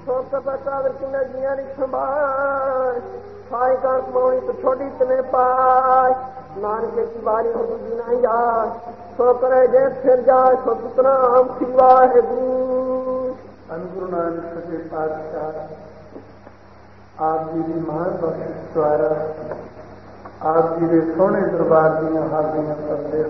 ਸੋਕ ਬਚਾ ਕਿੰਨਾ ਜੀਆਂ ਦੀ ਸੰਭਾਲ ਸਾਈ ਕਰ ਮੋਣੀ ਤੋਂ ਛੋਟੀ ਤਨੇ ਪਾਈ ਨਾਨਕੇ ਕੀ ਬਾਰੀ ਹੋ ਦੂਜੀ ਨਾ ਯਾਰ ਸੋ ਕਰੇ ਜੇ ਫਿਰ ਜਾ ਸੋ ਸਤਨਾਮ ਸ੍ਰੀ ਵਾਹਿਗੁਰੂ। ਗੁਰੂ ਨਾਨਕ ਸੱਚੇ ਪਾਤਸ਼ਾਹ ਆਪ ਜੀ ਦੀ ਮਹਾਨ ਬਖਸ਼ਿਸ਼ ਦੁਆਰਾ ਆਪ ਜੀ ਦੇ ਸੋਹਣੇ ਦਰਬਾਰ ਦੀਆਂ ਹਾਜ਼ਰੀਆਂ ਕਰਦੇ